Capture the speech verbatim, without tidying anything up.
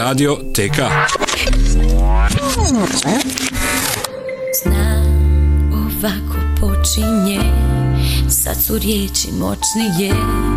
Radio T K. Znam, ovako počinje, sad su riječi moćnije.